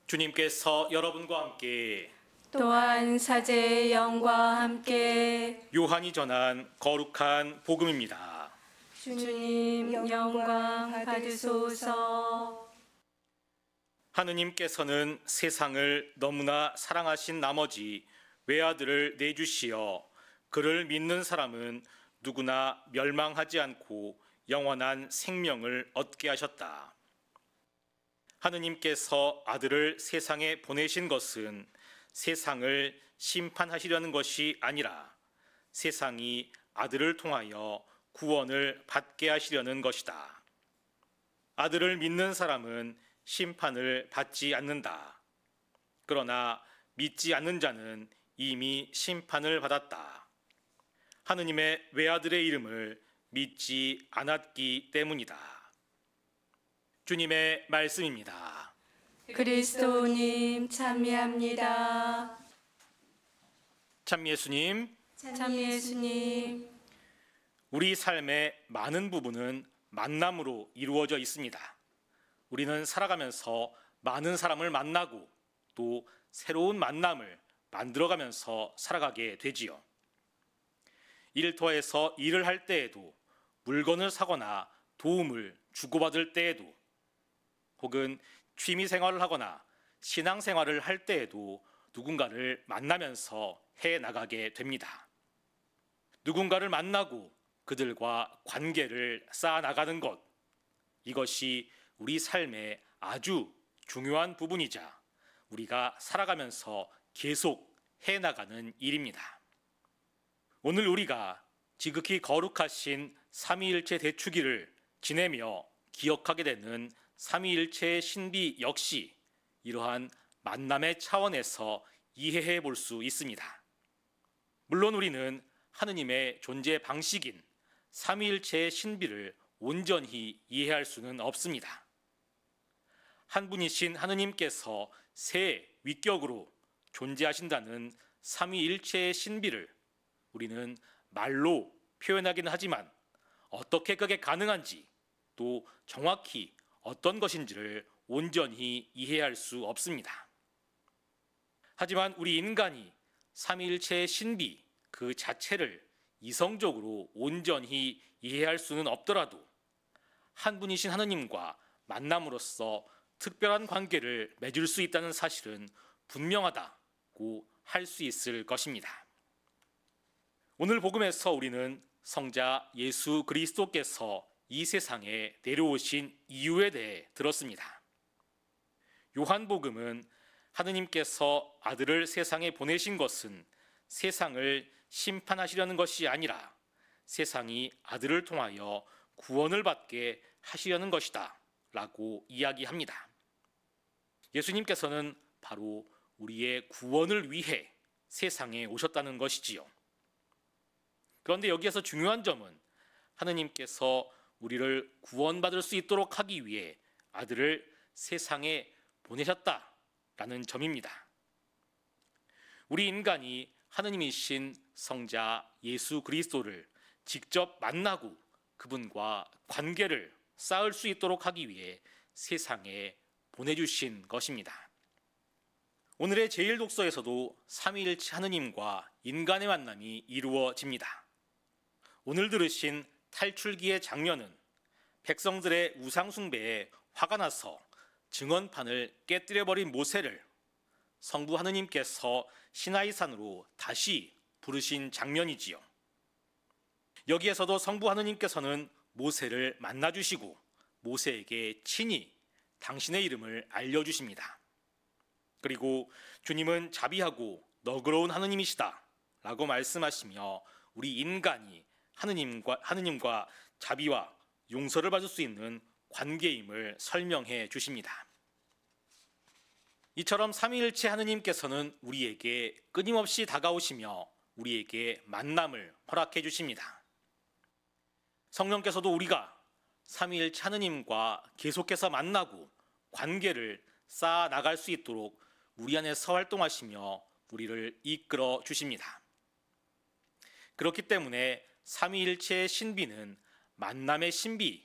주님께서 여러분과 함께 또한 사제의 영과 함께 요한이 전한 거룩한 복음입니다. 주님 영광 받으소서. 하느님께서는 세상을 너무나 사랑하신 나머지 외아들을 내주시어 그를 믿는 사람은 누구나 멸망하지 않고 영원한 생명을 얻게 하셨다. 하느님께서 아들을 세상에 보내신 것은 세상을 심판하시려는 것이 아니라 세상이 아들을 통하여 구원을 받게 하시려는 것이다. 아들을 믿는 사람은 심판을 받지 않는다. 그러나 믿지 않는 자는 이미 심판을 받았다. 하느님의 외아들의 이름을 믿지 않았기 때문이다. 주님의 말씀입니다. 그리스도님 찬미합니다. 참 예수님, 참 예수님, 우리 삶의 많은 부분은 만남으로 이루어져 있습니다. 우리는 살아가면서 많은 사람을 만나고 또 새로운 만남을 만들어가면서 살아가게 되지요. 일터에서 일을 할 때에도, 물건을 사거나 도움을 주고받을 때에도, 혹은 취미 생활을 하거나 신앙 생활을 할 때에도 누군가를 만나면서 해 나가게 됩니다. 누군가를 만나고 그들과 관계를 쌓아 나가는 것, 이것이 우리 삶의 아주 중요한 부분이자 우리가 살아가면서 계속 해 나가는 일입니다. 오늘 우리가 지극히 거룩하신 삼위일체 대축일을 지내며 기억하게 되는 삼위일체의 신비 역시 이러한 만남의 차원에서 이해해 볼 수 있습니다. 물론 우리는 하느님의 존재 방식인 삼위일체의 신비를 온전히 이해할 수는 없습니다. 한 분이신 하느님께서 세 위격으로 존재하신다는 삼위일체의 신비를 우리는 말로 표현하기는 하지만 어떻게 그게 가능한지 또 정확히 어떤 것인지를 온전히 이해할 수 없습니다. 하지만 우리 인간이 삼위일체의 신비 그 자체를 이성적으로 온전히 이해할 수는 없더라도 한 분이신 하느님과 만남으로써 특별한 관계를 맺을 수 있다는 사실은 분명하다고 할 수 있을 것입니다. 오늘 복음에서 우리는 성자 예수 그리스도께서 이 세상에 내려오신 이유에 대해 들었습니다. 요한복음은 하느님께서 아들을 세상에 보내신 것은 세상을 심판하시려는 것이 아니라 세상이 아들을 통하여 구원을 받게 하시려는 것이다 라고 이야기합니다. 예수님께서는 바로 우리의 구원을 위해 세상에 오셨다는 것이지요. 그런데 여기에서 중요한 점은 하느님께서 우리를 구원받을 수 있도록 하기 위해 아들을 세상에 보내셨다라는 점입니다. 우리 인간이 하느님이신 성자 예수 그리스도를 직접 만나고 그분과 관계를 쌓을 수 있도록 하기 위해 세상에 보내주신 것입니다. 오늘의 제1독서에서도 삼위일체 하느님과 인간의 만남이 이루어집니다. 오늘 들으신 탈출기의 장면은 백성들의 우상숭배에 화가 나서 증언판을 깨뜨려버린 모세를 성부 하느님께서 시나이산으로 다시 부르신 장면이지요. 여기에서도 성부 하느님께서는 모세를 만나주시고 모세에게 친히 당신의 이름을 알려주십니다. 그리고 주님은 자비하고 너그러운 하느님이시다 라고 말씀하시며 우리 인간이 하느님과 자비와 용서를 받을 수 있는 관계임을 설명해 주십니다. 이처럼 삼위일체 하느님께서는 우리에게 끊임없이 다가오시며 우리에게 만남을 허락해 주십니다. 성령께서도 우리가 삼위일체 하느님과 계속해서 만나고 관계를 쌓아 나갈 수 있도록 우리 안에서 활동하시며 우리를 이끌어 주십니다. 그렇기 때문에 삼위일체의 신비는 만남의 신비